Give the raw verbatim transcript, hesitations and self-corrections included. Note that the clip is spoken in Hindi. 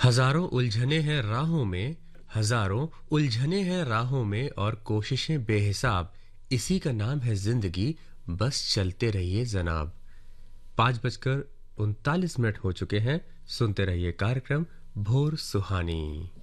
हजारों उलझने हैं राहों में, हजारों उलझने हैं राहों में और कोशिशें बेहिसाब, इसी का नाम है जिंदगी, बस चलते रहिए जनाब। पाँच बजकर उनतालीस मिनट हो चुके हैं। सुनते रहिए कार्यक्रम भोर सुहानी।